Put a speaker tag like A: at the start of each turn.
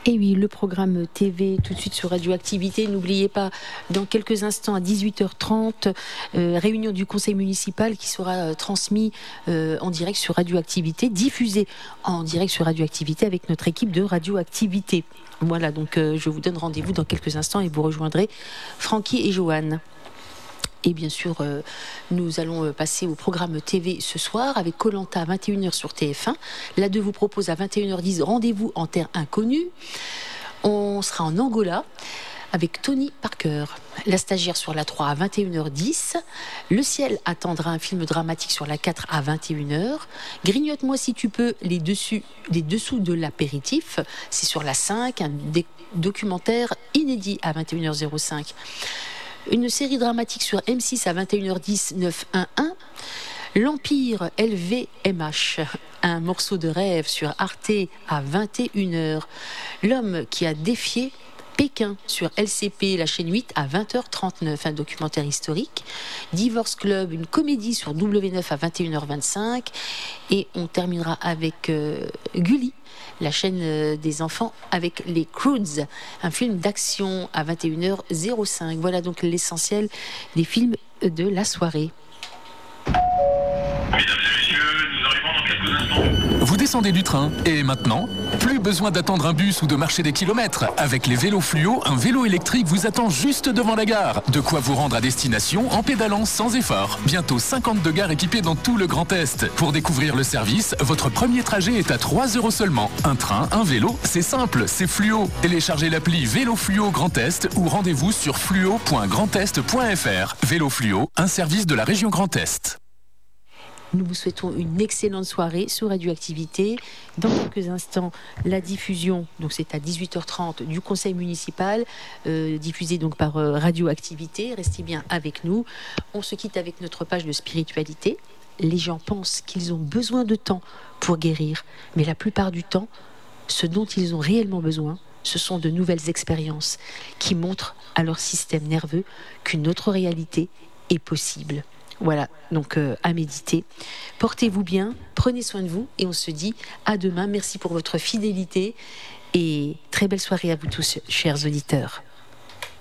A: Et oui, le programme TV tout de suite sur Radioactivité. N'oubliez pas, dans quelques instants à 18h30, réunion du conseil municipal qui sera transmis en direct sur Radioactivité, diffusé en direct sur Radioactivité avec notre équipe de Radioactivité. Voilà, donc je vous donne rendez-vous dans quelques instants et vous rejoindrez Francky et Joanne. Et bien sûr, nous allons passer au programme TV ce soir avec Koh-Lanta à 21h sur TF1. La 2 vous propose à 21h10 rendez-vous en terre inconnue. On sera en Angola avec Tony Parker. La stagiaire sur la 3 à 21h10. Le ciel attendra un film dramatique sur la 4 à 21h. Grignote-moi si tu peux les dessous de l'apéritif. C'est sur la 5, un documentaire inédit à 21h05. Une série dramatique sur M6 à 21h10, 911. L'Empire LVMH, un morceau de rêve sur Arte à 21h. L'homme qui a défié Pékin sur LCP, la chaîne 8 à 20h39, un documentaire historique. Divorce Club, une comédie sur W9 à 21h25. Et on terminera avec Gulli, la chaîne des enfants avec les Croods, un film d'action à 21h05. Voilà donc l'essentiel des films de la soirée.
B: Mesdames et messieurs, nous arrivons dans quelques instants.
C: Vous descendez du train et maintenant, plus besoin d'attendre un bus ou de marcher des kilomètres. Avec les vélos fluo, un vélo électrique vous attend juste devant la gare. De quoi vous rendre à destination en pédalant sans effort. Bientôt 52 gares équipées dans tout le Grand Est. Pour découvrir le service, votre premier trajet est à 3 € seulement. Un train, un vélo, c'est simple, c'est fluo. Téléchargez l'appli Vélo Fluo Grand Est ou rendez-vous sur fluo.grandest.fr. Vélo Fluo, un service de la région Grand Est.
A: Nous vous souhaitons une excellente soirée sur Radioactivité. Dans quelques instants, la diffusion, donc c'est à 18h30 du conseil municipal, diffusé donc par Radioactivité. Restez bien avec nous. On se quitte avec notre page de spiritualité. Les gens pensent qu'ils ont besoin de temps pour guérir, mais la plupart du temps, ce dont ils ont réellement besoin, ce sont de nouvelles expériences qui montrent à leur système nerveux qu'une autre réalité est possible. Voilà, donc à méditer. Portez-vous bien, prenez soin de vous et on se dit à demain. Merci pour votre fidélité et très belle soirée à vous tous, chers auditeurs.